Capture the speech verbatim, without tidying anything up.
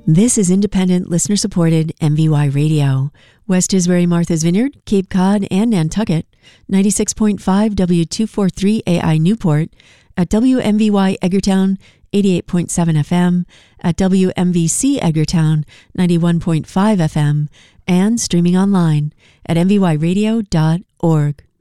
This is independent, listener-supported M V Y Radio. West Tisbury, Martha's Vineyard, Cape Cod, and Nantucket, ninety-six point five W two forty-three A I Newport, at W M V Y Edgartown, eighty-eight point seven F M, at W M V C Edgartown, ninety-one point five F M, and streaming online at m v y radio dot org.